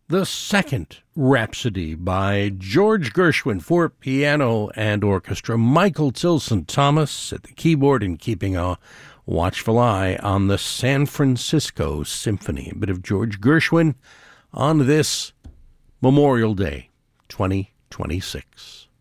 the second Rhapsody by George Gershwin for piano and orchestra. Michael Tilson Thomas at the keyboard and keeping a watchful eye on the San Francisco Symphony. A bit of George Gershwin on this Memorial Day 2026.